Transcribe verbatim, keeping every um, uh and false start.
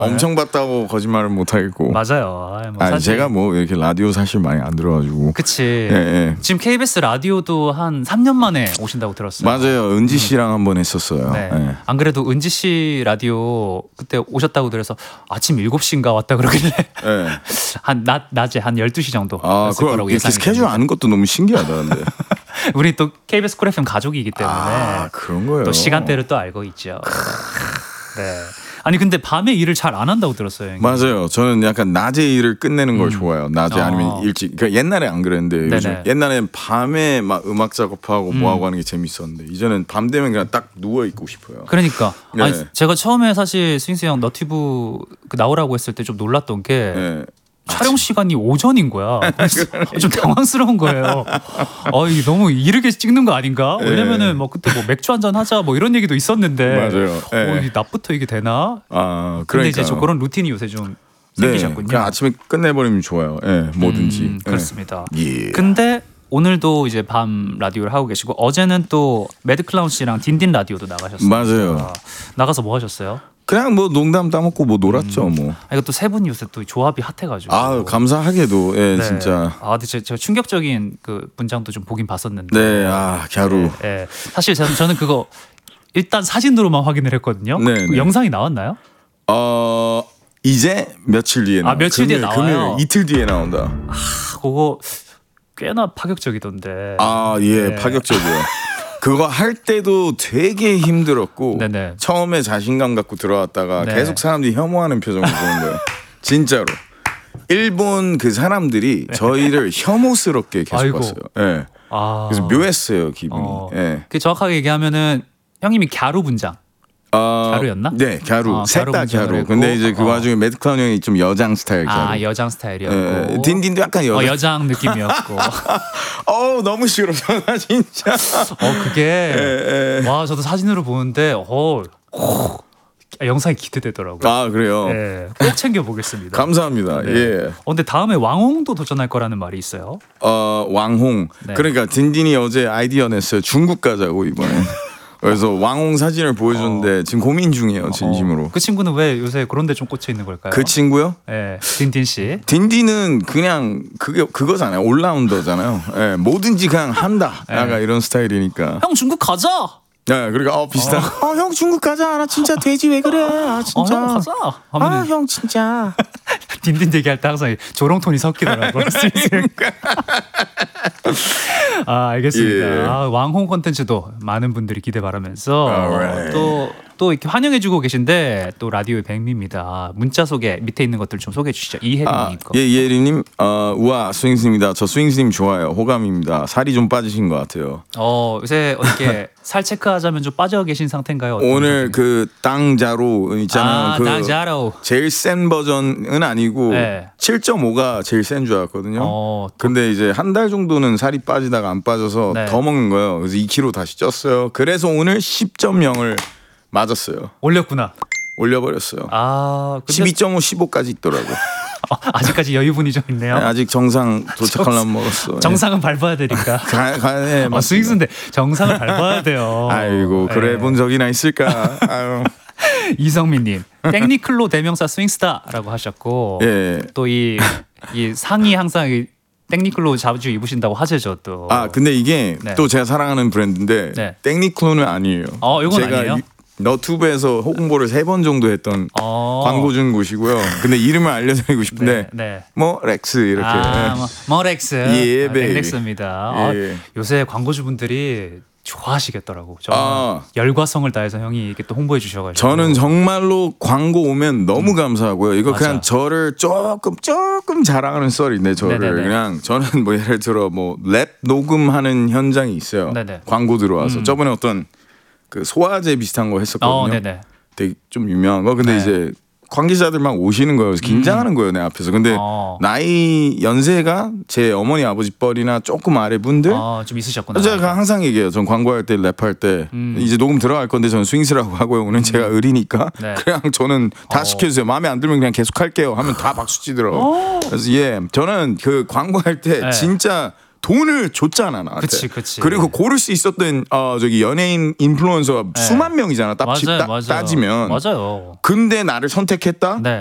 엄청 봤다고 거짓말은 못 하겠고. 맞아요. 아이, 뭐 아니, 사실... 제가 뭐 이렇게 라디오 사실 많이 안 들어가지고. 그치. 예, 예. 지금 케이비에스 라디오도 한 삼 년 만에 오신다고 들었어요. 맞아요. 은지 씨랑 음. 한번 했었어요. 네. 예. 안 그래도 은지 씨 라디오 그때 오셨다고 들어서 아침 일곱 시인가 왔다 그러길래 예. 한 낮, 낮에 한 열두 시 정도 아, 왔을 거라고 이렇게 예상이 스케줄 됩니다. 아는 것도 너무 신기하다. 근데. 우리 또 케이비에스 쿨 에프엠 가족이기 때문에 아, 그런 거예요. 또 시간대를 또 알고 있죠. 네. 아니 근데 밤에 일을 잘 안 한다고 들었어요. 형님. 맞아요. 저는 약간 낮에 일을 끝내는 걸 음. 좋아해요. 낮에 어. 아니면 일찍. 그러니까 옛날에 안 그랬는데 요즘 네네. 옛날엔 밤에 막 음악 작업하고 음. 뭐 하고 하는 게 재밌었는데 이제는 밤 되면 그냥 딱 누워 있고 싶어요. 그러니까 네. 아니, 제가 처음에 사실 스윙스 형 너튜브 그 나오라고 했을 때 좀 놀랐던 게 네. 촬영 시간이 오전인 거야. 그래서 좀 당황스러운 거예요. 어, 이게 너무 이르게 찍는 거 아닌가? 왜냐면은 뭐 그때 뭐 맥주 한잔 하자 뭐 이런 얘기도 있었는데. 맞아요. 네. 어, 이 낮부터 이게 되나? 아, 근데 그러니까 이제 저 그런 루틴이 요새 좀 생기셨군요. 네, 그냥 아침에 끝내버리면 좋아요. 예, 네, 뭐든지. 음, 그렇습니다. 네. 예. 근데 오늘도 이제 밤 라디오를 하고 계시고 어제는 또 매드클라운 씨랑 딘딘 라디오도 나가셨어요. 맞아요. 나가서 뭐 하셨어요? 그냥 뭐 농담 따먹고 뭐 놀았죠. 음. 뭐. 아, 이거 또 세 분이 요새 또 조합이 핫해가지고. 아, 감사하게도 예, 네. 진짜. 아, 근데 제가 충격적인 그 문장도 좀 보긴 봤었는데. 네, 아, 갸루. 네, 네. 사실 저는, 저는 그거 일단 사진으로만 확인을 했거든요. 네, 그 네. 영상이 나왔나요? 어, 이제 며칠 뒤에 나와. 아, 며칠 뒤에 나와요? 금요일 이틀 뒤에 나온다. 아, 그거 꽤나 파격적이던데. 아, 예, 네. 파격적이에요. 그거 할 때도 되게 힘들었고 네네. 처음에 자신감 갖고 들어왔다가 네. 계속 사람들이 혐오하는 표정을 보는 거예요. 진짜로. 일본 그 사람들이 저희를 혐오스럽게 계속 아이고. 봤어요. 예. 아. 그래서 묘했어요, 기분이. 어. 예. 그 정확하게 얘기하면은 형님이 갸루 분장. 어, 갸루였나? 네, 갸루. 어, 셋 갸루 다 분장을 갸루. 했고. 근데 이제 그 어. 와중에 매드클라운 형이 좀 여장 스타일 갸루. 아, 여장 스타일이었고. 예, 딘딘도 약간 여장. 어, 여장 느낌이었고. 어우, 너무 싫어, 나 진짜. 어, 그게 예, 예. 와, 저도 사진으로 보는데 어, 어 영상이 기대되더라고요. 아, 그래요? 네, 꼭 챙겨 보겠습니다. 감사합니다. 네. 예. 어, 근데 다음에 왕홍도 도전할 거라는 말이 있어요. 어, 왕홍. 네. 그러니까 딘딘이 어제 아이디어 냈어요. 중국 가자고 이번에. 그래서 왕홍 사진을 보여줬는데 지금 고민 중이에요, 진심으로. 어, 그 친구는 왜 요새 그런데 좀 꽂혀 있는 걸까요? 그 친구요? 네, 딘딘 씨. 딘딘은 그냥 그게 그거잖아요. 올라운더잖아요. 예, 뭐든지 그냥 한다. 약간 이런 스타일이니까. 형 중국 가자. 네, 그러니까 어 비슷한. 어, 형 중국 가자. 나 진짜 돼지 왜 그래? 아, 진짜. 어, 형 가자. 아, 하면은 형 진짜. 딘딘 얘기할 때 항상 조롱톤이 섞이더라고요. 아, 알겠습니다. 예. 아, 왕홍 콘텐츠도 많은 분들이 기대 바라면서 Alright. 또, 또 이렇게 환영해주고 계신데 또 라디오의 백미입니다. 문자 소개 밑에 있는 것들 좀 소개해 주시죠. 이혜린님 아, 거. 예, 이혜리님, 어, 우와, 스윙스입니다. 저 스윙스님 좋아요. 호감입니다. 살이 좀 빠지신 것 같아요. 어, 요새 어떻게 살 체크하자면 좀 빠져 계신 상태인가요? 어떤 오늘 상태인가요? 그 땅자로 있잖아요. 아, 그 땅자로. 제일 센 버전은 아니고 네. 칠 점 오가 제일 센 줄 알았거든요. 어, 근데 이제 한 달 정도는 살이 빠지다가 안 빠져서 네. 더 먹는 거예요. 그래서 이 킬로그램 다시 쪘어요. 그래서 오늘 십 점 영을 맞았어요. 올렸구나. 올려버렸어요. 아, 근데 십이 점 오, 십오까지 있더라고. 어, 아직까지 여유분이 좀 있네요. 아직 정상 도착하려면 멀었어. 정상은 밟아야 되니까. 가, 가, 네, 어, 스윙스인데 정상을 밟아야 돼요. 아이고 그래 예. 본 적이나 있을까. 아유. 이성민님 땡니클로 대명사 스윙스타라고 하셨고 예. 또 이 이 상의 항상 이 땡니클로 자주 입으신다고 하시죠 또. 아 근데 이게 네. 또 제가 사랑하는 브랜드인데 네. 땡니클로는 아니에요. 어, 이건 제가 아니에요? 유- 너튜브에서 홍보를 세 번 정도 했던 어. 광고 준 곳이고요. 근데 이름을 알려드리고 싶은데 네, 네. 뭐 렉스 이렇게. 아, 예. 뭐, 머렉스. 예, 아, 베이비. 땡렉스입니다. 아, 예. 요새 광고주분들이 좋아하시겠더라고. 저 아. 열과성을 다해서 형이 이렇게 또 홍보해 주셔가지고. 저는 정말로 광고 오면 너무 감사하고요. 이거 맞아. 그냥 저를 조금 조금 자랑하는 썰인데 저를 네네네. 그냥 저는 뭐 예를 들어 뭐 랩 녹음하는 현장이 있어요. 네네. 광고 들어와서 음. 저번에 어떤 그 소화제 비슷한 거 했었거든요. 어, 네네. 되게 좀 유명한 거. 근데 네. 이제 관계자들 막 오시는 거예요. 그래서 긴장하는 거예요, 내 앞에서. 근데 어. 나이 연세가 제 어머니 아버지 뻘이나 조금 아래 분들. 어, 좀 있으셨구나. 제가 항상 얘기해요. 전 광고할 때 랩할 때 음. 이제 녹음 들어갈 건데 저는 스윙스라고 하고요. 오늘 제가 의리니까 네. 그냥 저는 다 어. 시켜주세요. 마음에 안 들면 그냥 계속 할게요. 하면 다 박수 치더라고. 그래서 예, 저는 그 광고할 때 네. 진짜 돈을 줬잖아 나한테. 그치, 그치. 그리고 고를 수 있었던 어 저기 연예인 인플루언서가 네. 수만 명이잖아. 딱 맞아요, 따, 맞아요. 따지면. 맞아요. 근데 나를 선택했다. 네.